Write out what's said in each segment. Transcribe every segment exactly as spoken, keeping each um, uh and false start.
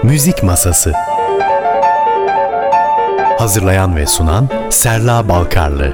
Müzik Masası. Hazırlayan ve sunan Serla Balkarlı.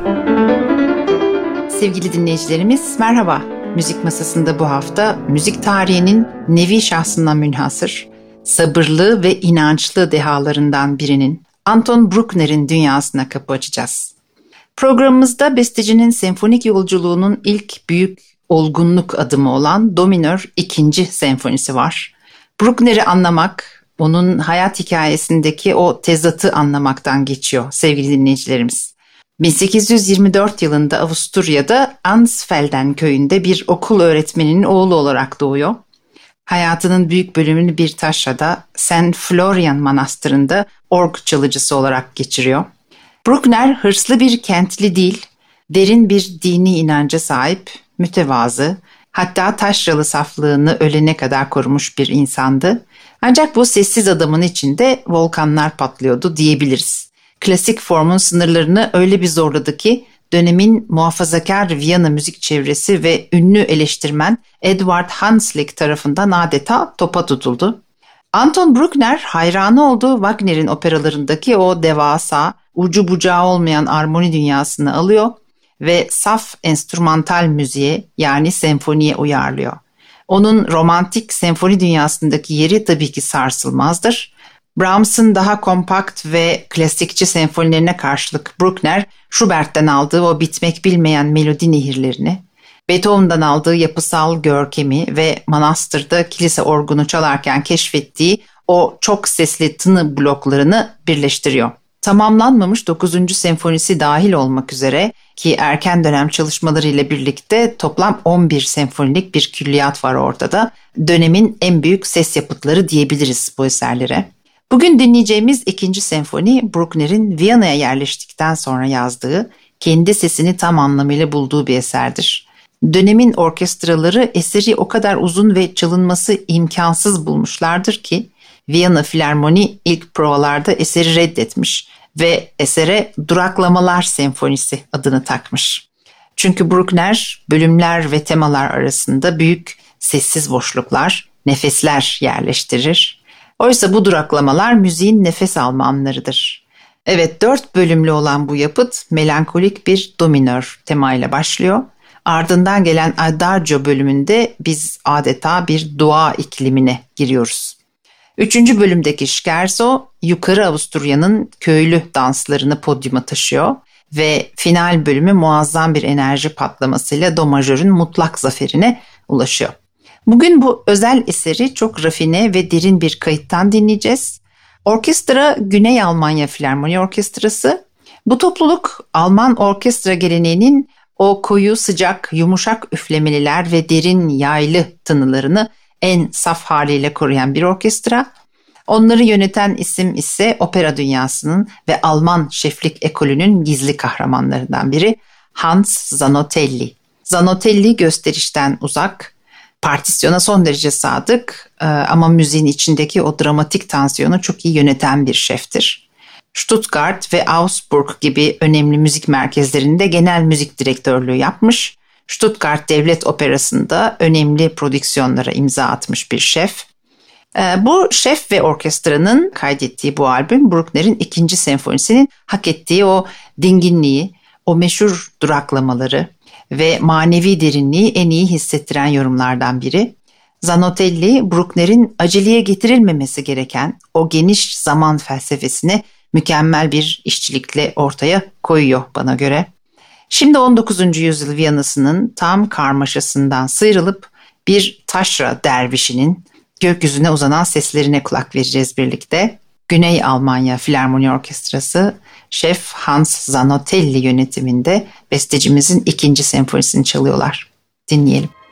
Sevgili dinleyicilerimiz merhaba. Müzik Masası'nda bu hafta müzik tarihinin nevi şahsından münhasır, sabırlı ve inançlı dehalarından birinin Anton Bruckner'in dünyasına kapı açacağız. Programımızda bestecinin senfonik yolculuğunun ilk büyük olgunluk adımı olan Do minör ikinci senfonisi var. Bruckner'i anlamak, onun hayat hikayesindeki o tezatı anlamaktan geçiyor sevgili dinleyicilerimiz. bin sekiz yüz yirmi dört yılında Avusturya'da Ansfelden köyünde bir okul öğretmeninin oğlu olarak doğuyor. Hayatının büyük bölümünü bir taşrada Saint Florian Manastırı'nda org çalıcısı olarak geçiriyor. Bruckner hırslı bir kentli değil, derin bir dini inanca sahip, mütevazı, hatta taşralı saflığını ölene kadar korumuş bir insandı. Ancak bu sessiz adamın içinde volkanlar patlıyordu diyebiliriz. Klasik formun sınırlarını öyle bir zorladı ki dönemin muhafazakar Viyana müzik çevresi ve ünlü eleştirmen Edward Hanslick tarafından adeta topa tutuldu. Anton Bruckner hayranı olduğu Wagner'in operalarındaki o devasa, ucu bucağı olmayan armoni dünyasını alıyor ve saf enstrümantal müziğe yani senfoniye uyarlıyor. Onun romantik senfoni dünyasındaki yeri tabii ki sarsılmazdır. Brahms'ın daha kompakt ve klasikçi senfonilerine karşılık Bruckner, Schubert'ten aldığı o bitmek bilmeyen melodi nehirlerini, Beethoven'dan aldığı yapısal görkemi ve manastırda kilise orgunu çalarken keşfettiği o çok sesli tını bloklarını birleştiriyor. Tamamlanmamış dokuzuncu senfonisi dahil olmak üzere ki erken dönem çalışmalarıyla birlikte toplam on bir senfonilik bir külliyat var ortada. Dönemin en büyük ses yapıtları diyebiliriz bu eserlere. Bugün dinleyeceğimiz ikinci senfoni Bruckner'in Viyana'ya yerleştikten sonra yazdığı, kendi sesini tam anlamıyla bulduğu bir eserdir. Dönemin orkestraları eseri o kadar uzun ve çalınması imkansız bulmuşlardır ki Viyana Filarmoni ilk provalarda eseri reddetmiş ve esere Duraklamalar Senfonisi adını takmış. Çünkü Bruckner bölümler ve temalar arasında büyük sessiz boşluklar, nefesler yerleştirir. Oysa bu duraklamalar müziğin nefes alma anlarıdır. Evet, dört bölümlü olan bu yapıt melankolik bir do minör temayla başlıyor. Ardından gelen Adagio bölümünde biz adeta bir dua iklimine giriyoruz. Üçüncü bölümdeki Scherzo, yukarı Avusturya'nın köylü danslarını podyuma taşıyor ve final bölümü muazzam bir enerji patlamasıyla do majörün mutlak zaferine ulaşıyor. Bugün bu özel eseri çok rafine ve derin bir kayıttan dinleyeceğiz. Orkestra Güney Almanya Filarmoni Orkestrası. Bu topluluk Alman orkestra geleneğinin o koyu, sıcak, yumuşak üflemeliler ve derin yaylı tınılarını en saf haliyle koruyan bir orkestra. Onları yöneten isim ise opera dünyasının ve Alman şeflik ekolünün gizli kahramanlarından biri Hans Zanotelli. Zanotelli gösterişten uzak, partisyona son derece sadık ama müziğin içindeki o dramatik tansiyonu çok iyi yöneten bir şeftir. Stuttgart ve Augsburg gibi önemli müzik merkezlerinde genel müzik direktörlüğü yapmış. Stuttgart Devlet Operası'nda önemli prodüksiyonlara imza atmış bir şef. Bu şef ve orkestranın kaydettiği bu albüm Bruckner'in ikinci senfonisinin hak ettiği o dinginliği, o meşhur duraklamaları ve manevi derinliği en iyi hissettiren yorumlardan biri. Zanotelli, Bruckner'in aceleye getirilmemesi gereken o geniş zaman felsefesini mükemmel bir işçilikle ortaya koyuyor bana göre. Şimdi on dokuzuncu yüzyıl Viyana'sının tam karmaşasından sıyrılıp bir taşra dervişinin gökyüzüne uzanan seslerine kulak vereceğiz birlikte. Güney Almanya Filarmoni Orkestrası şef Hans Zanotelli yönetiminde bestecimizin ikinci senfonisini çalıyorlar. Dinleyelim.